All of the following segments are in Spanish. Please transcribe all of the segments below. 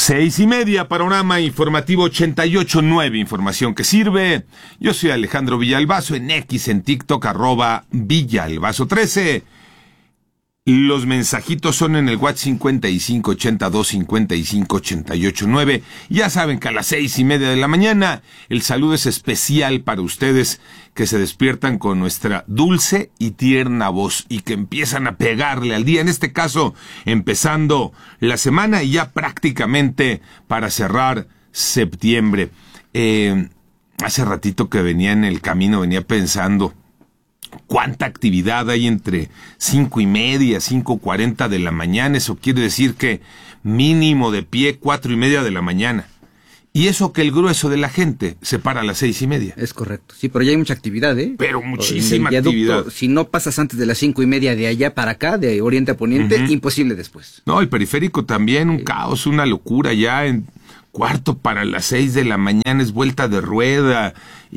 6:30, panorama informativo 88.9, información que sirve. Yo soy Alejandro Villalbazo, en X, en TikTok, @Villalbazo13. Los mensajitos son en el WhatsApp 5582-5588-9. Ya saben que a las 6:30 de la mañana el saludo es especial para ustedes que se despiertan con nuestra dulce y tierna voz y que empiezan a pegarle al día, en este caso empezando la semana y ya prácticamente para cerrar septiembre. Hace ratito que venía en el camino, venía pensando cuánta actividad hay entre 5:30, 5:40 de la mañana. Eso quiere decir que mínimo de pie 4:30 de la mañana. Y eso que el grueso de la gente se para a las 6:30. Es correcto. Sí, pero ya hay mucha actividad, ¿eh? Pero muchísima actividad. Si no pasas antes de las 5:30 de allá para acá, de oriente a poniente, imposible después. No, el periférico también, un caos, una locura. Ya en cuarto para las 6 de la mañana es vuelta de rueda.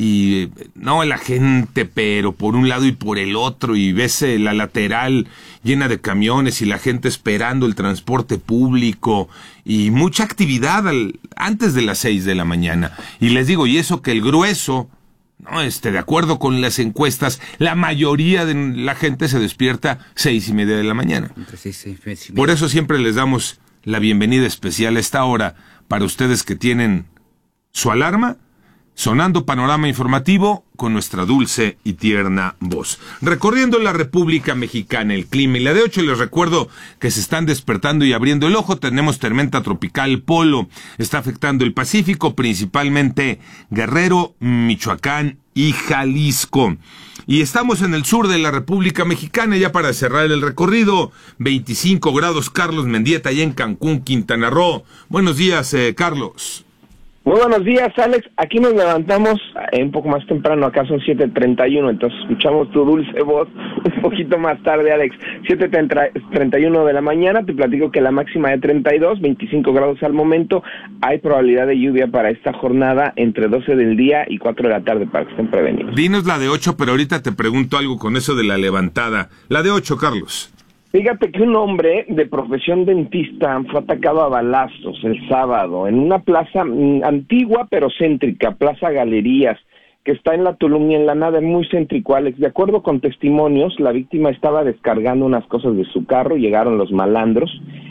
Y no, la gente, pero por un lado y por el otro, y ves la lateral llena de camiones y la gente esperando el transporte público, y mucha actividad antes de las 6 de la mañana. Y les digo, y eso que el grueso, no, de acuerdo con las encuestas, la mayoría de la gente se despierta 6:30 de la mañana. Entre 6 y 6:30. Por eso siempre les damos la bienvenida especial a esta hora para ustedes que tienen su alarma sonando panorama informativo con nuestra dulce y tierna voz. Recorriendo la República Mexicana, el clima y la de 8, les recuerdo que se están despertando y abriendo el ojo. Tenemos tormenta tropical Polo, está afectando el Pacífico, principalmente Guerrero, Michoacán y Jalisco. Y estamos en el sur de la República Mexicana, ya para cerrar el recorrido, 25 grados, Carlos Mendieta, allá en Cancún, Quintana Roo. Buenos días, Carlos. Muy buenos días, Alex. Aquí nos levantamos un poco más temprano, acá son 7:31, entonces escuchamos tu dulce voz un poquito más tarde, Alex. 7:31 de la mañana, te platico que la máxima de 32, 25 grados al momento. Hay probabilidad de lluvia para esta jornada entre 12 del día y 4 de la tarde, para que estén prevenidos. Dinos la de 8, pero ahorita te pregunto algo con eso de la levantada. La de 8, Carlos. Fíjate que un hombre de profesión dentista fue atacado a balazos el sábado en una plaza antigua pero céntrica, Plaza Galerías, que está en la Tulum y en la Nada, muy céntrico, Alex. De acuerdo con testimonios, la víctima estaba descargando unas cosas de su carro, llegaron los malandros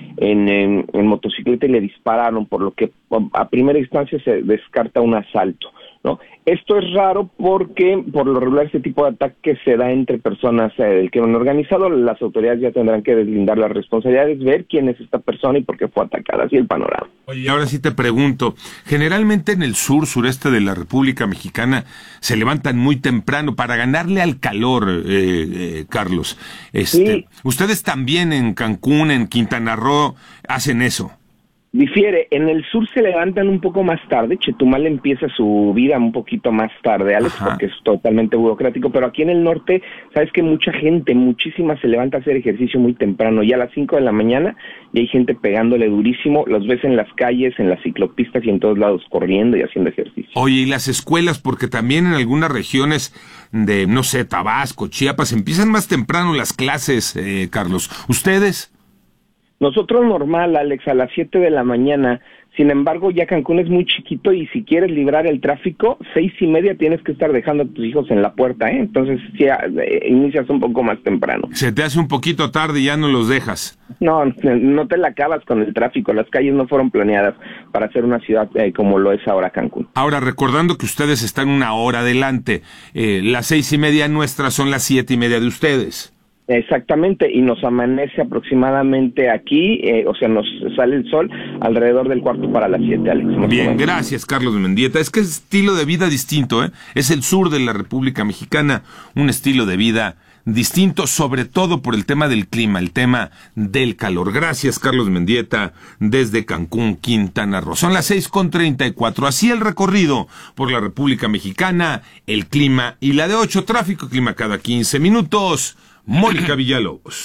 en motocicleta y le dispararon, por lo que a primera instancia se descarta un asalto, ¿no? Esto es raro porque por lo regular este tipo de ataque se da entre personas del crimen organizado. Las autoridades ya tendrán que deslindar las responsabilidades, ver quién es esta persona y por qué fue atacada. Así el panorama. Oye, ahora sí te pregunto, generalmente en el sureste de la República Mexicana se levantan muy temprano para ganarle al calor, Carlos. Sí. Ustedes también en Cancún, en Quintana Roo, hacen eso. Difiere, en el sur se levantan un poco más tarde, Chetumal empieza su vida un poquito más tarde, Alex, porque es totalmente burocrático, pero aquí en el norte, sabes que muchísima se levanta a hacer ejercicio muy temprano, ya a las 5 de la mañana, y hay gente pegándole durísimo, los ves en las calles, en las ciclopistas y en todos lados corriendo y haciendo ejercicio. Oye, y las escuelas, porque también en algunas regiones de, no sé, Tabasco, Chiapas, empiezan más temprano las clases, Carlos. ¿Ustedes? Nosotros normal, Alex, a las 7 de la mañana. Sin embargo, ya Cancún es muy chiquito y si quieres librar el tráfico, 6:30 tienes que estar dejando a tus hijos en la puerta, ¿eh? Entonces ya inicias un poco más temprano. Se te hace un poquito tarde y ya no los dejas. No te la acabas con el tráfico. Las calles no fueron planeadas para ser una ciudad como lo es ahora Cancún. Ahora, recordando que ustedes están una hora adelante, las 6:30 nuestras son las 7:30 de ustedes. Exactamente, y nos amanece aproximadamente aquí, nos sale el sol alrededor del 6:45, Alex. Bien, gracias, Carlos Mendieta. Es que es estilo de vida distinto, ¿eh? Es el sur de la República Mexicana, un estilo de vida distinto, sobre todo por el tema del clima, el tema del calor. Gracias, Carlos Mendieta, desde Cancún, Quintana Roo. Son las 6:34. Así el recorrido por la República Mexicana, el clima y la de 8, tráfico, clima cada 15 minutos. Mónica Villalobos.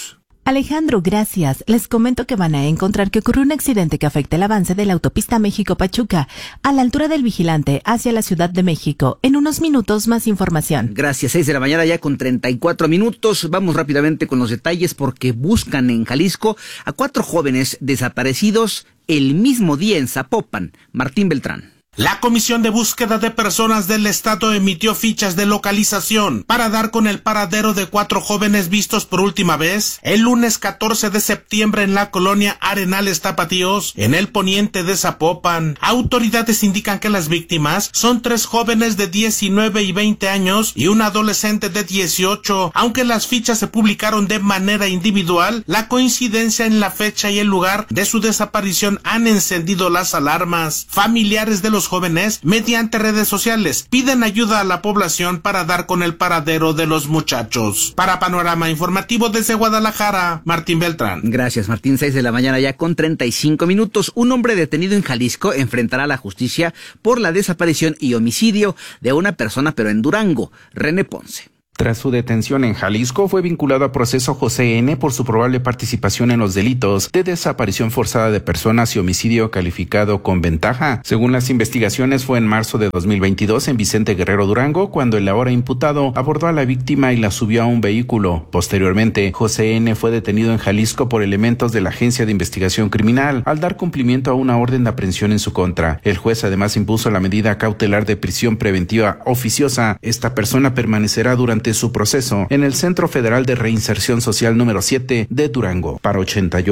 Alejandro, gracias. Les comento que van a encontrar que ocurrió un accidente que afecta el avance de la autopista México-Pachuca a la altura del Vigilante hacia la Ciudad de México. En unos minutos más información. Gracias, 6 de la mañana ya con 34 minutos. Vamos rápidamente con los detalles porque buscan en Jalisco a 4 jóvenes desaparecidos el mismo día en Zapopan. Martín Beltrán. La Comisión de Búsqueda de Personas del Estado emitió fichas de localización para dar con el paradero de 4 jóvenes vistos por última vez el lunes 14 de septiembre en la colonia Arenales Tapatíos, en el poniente de Zapopan. Autoridades indican que las víctimas son 3 jóvenes de 19 y 20 años y un adolescente de 18. Aunque las fichas se publicaron de manera individual, la coincidencia en la fecha y el lugar de su desaparición han encendido las alarmas. Familiares de los jóvenes, mediante redes sociales, piden ayuda a la población para dar con el paradero de los muchachos. Para Panorama Informativo desde Guadalajara, Martín Beltrán. Gracias, Martín. 6 de la mañana ya con 35 minutos. Un hombre detenido en Jalisco enfrentará a la justicia por la desaparición y homicidio de una persona, pero en Durango. René Ponce. Tras su detención en Jalisco, fue vinculado a proceso José N. por su probable participación en los delitos de desaparición forzada de personas y homicidio calificado con ventaja. Según las investigaciones, fue en marzo de 2022 en Vicente Guerrero, Durango, cuando el ahora imputado abordó a la víctima y la subió a un vehículo. Posteriormente, José N. fue detenido en Jalisco por elementos de la Agencia de Investigación Criminal al dar cumplimiento a una orden de aprehensión en su contra. El juez además impuso la medida cautelar de prisión preventiva oficiosa. Esta persona permanecerá durante su proceso en el Centro Federal de Reinserción Social número 7 de Durango. Para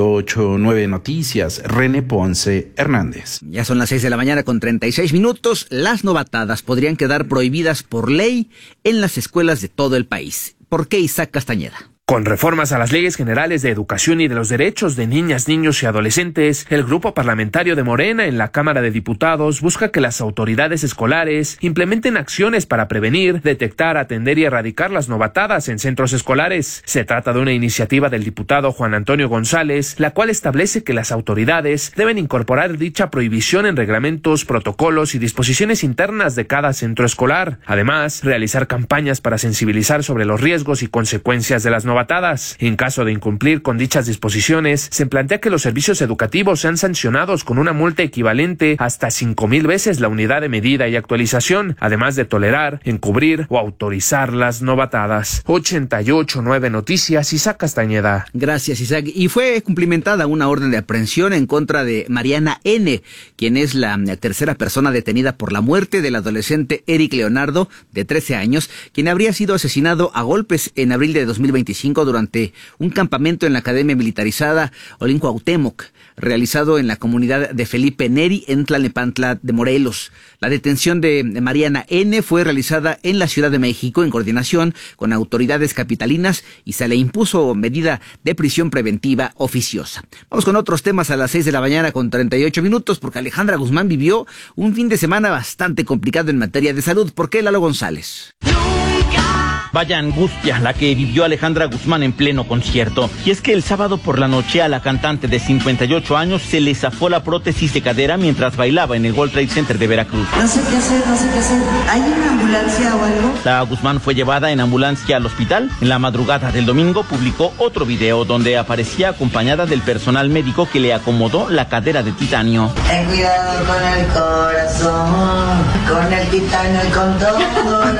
88.9 Noticias, René Ponce Hernández. Ya son las 6 de la mañana con 36 minutos. Las novatadas podrían quedar prohibidas por ley en las escuelas de todo el país. ¿Por qué, Isaac Castañeda? Con reformas a las leyes generales de educación y de los derechos de niñas, niños y adolescentes, el grupo parlamentario de Morena en la Cámara de Diputados busca que las autoridades escolares implementen acciones para prevenir, detectar, atender y erradicar las novatadas en centros escolares. Se trata de una iniciativa del diputado Juan Antonio González, la cual establece que las autoridades deben incorporar dicha prohibición en reglamentos, protocolos y disposiciones internas de cada centro escolar. Además, realizar campañas para sensibilizar sobre los riesgos y consecuencias de las novatadas. En caso de incumplir con dichas disposiciones, se plantea que los servicios educativos sean sancionados con una multa equivalente hasta 5,000 veces la unidad de medida y actualización, además de tolerar, encubrir o autorizar las novatadas. 88.9 Noticias, Isaac Castañeda. Gracias, Isaac. Y fue cumplimentada una orden de aprehensión en contra de Mariana N., quien es la tercera persona detenida por la muerte del adolescente Eric Leonardo, de 13 años, quien habría sido asesinado a golpes en abril de 2025 durante un campamento en la Academia Militarizada Olin Cuauhtémoc, realizado en la comunidad de Felipe Neri en Tlalnepantla de Morelos. La detención de Mariana N. fue realizada en la Ciudad de México en coordinación con autoridades capitalinas y se le impuso medida de prisión preventiva oficiosa. Vamos con otros temas a las 6 de la mañana con 38 minutos porque Alejandra Guzmán vivió un fin de semana bastante complicado en materia de salud. ¿Por qué, Lalo González? Vaya angustia la que vivió Alejandra Guzmán en pleno concierto. Y es que el sábado por la noche a la cantante de 58 años se le zafó la prótesis de cadera mientras bailaba en el World Trade Center de Veracruz. No sé qué hacer. ¿Hay una ambulancia o algo? La Guzmán fue llevada en ambulancia al hospital. En la madrugada del domingo publicó otro video donde aparecía acompañada del personal médico que le acomodó la cadera de titanio. Ten cuidado con el corazón, con el titanio y con todo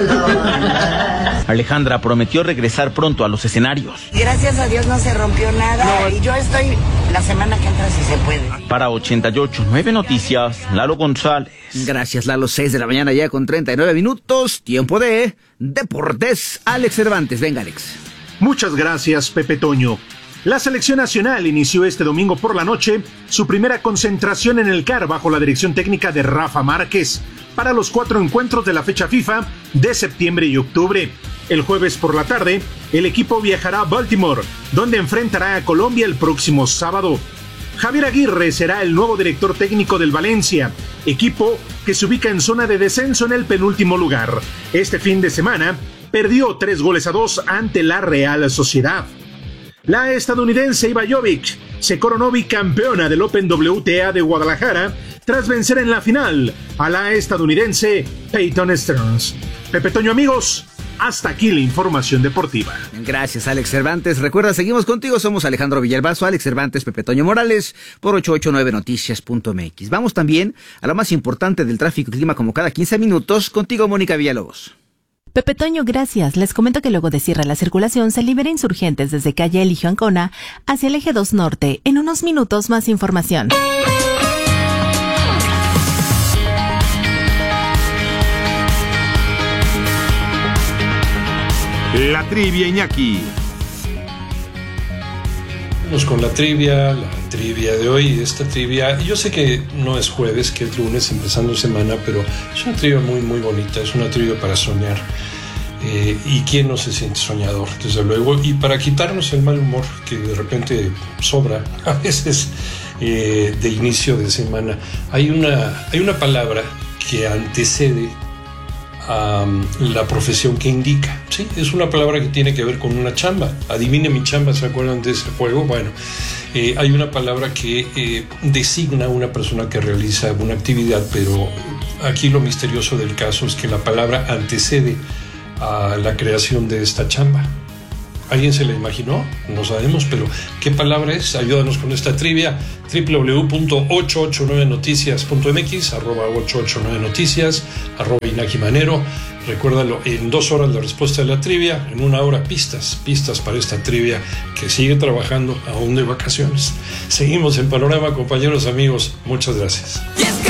lo... Alejandra prometió regresar pronto a los escenarios. Gracias a Dios no se rompió nada y yo estoy la semana que entra si se puede. Para 88.9 Noticias, Lalo González. Gracias, Lalo. 6 de la mañana ya con 39 minutos. Tiempo de Deportes. Alex Cervantes. Venga, Alex. Muchas gracias, Pepe Toño. La selección nacional inició este domingo por la noche su primera concentración en el CAR bajo la dirección técnica de Rafa Márquez para los 4 encuentros de la fecha FIFA de septiembre y octubre. El jueves por la tarde, el equipo viajará a Baltimore, donde enfrentará a Colombia el próximo sábado. Javier Aguirre será el nuevo director técnico del Valencia, equipo que se ubica en zona de descenso en el penúltimo lugar. Este fin de semana perdió 3-2 ante la Real Sociedad. La estadounidense Iva Jovic se coronó bicampeona del Open WTA de Guadalajara tras vencer en la final a la estadounidense Peyton Stearns. Pepe Toño, amigos, Hasta aquí la información deportiva. Gracias, Alex Cervantes. Recuerda, seguimos contigo. Somos Alejandro Villalbazo, Alex Cervantes, Pepe Toño Morales, por 889noticias.mx. Vamos también a lo más importante del tráfico y clima, como cada 15 minutos. Contigo, Mónica Villalobos. Pepe Toño, gracias. Les comento que luego de cierre la circulación se libera Insurgentes desde calle Eligio Ancona hacia el eje 2 norte. En unos minutos más información. La trivia, Iñaki. Vamos con la trivia de hoy. Esta trivia, yo sé que no es jueves, que es lunes empezando semana, pero es una trivia muy muy bonita, es una trivia para soñar. ¿Y quién no se siente soñador? Desde luego, y para quitarnos el mal humor que de repente sobra a veces de inicio de semana. Hay una palabra que antecede a la profesión que indica, ¿sí? Es una palabra que tiene que ver con una chamba. Adivine mi chamba, ¿se acuerdan de ese juego? Bueno, hay una palabra que designa a una persona que realiza una actividad, pero aquí lo misterioso del caso es que la palabra antecede a la creación de esta chamba. ¿Alguien se la imaginó? No sabemos, pero ¿qué palabra es? Ayúdanos con esta trivia. www.889noticias.mx, @889noticias, @Iñaki Manero. Recuérdalo, en 2 horas la respuesta de la trivia, en 1 hora pistas para esta trivia que sigue trabajando aún de vacaciones. Seguimos en Panorama, compañeros, amigos. Muchas gracias.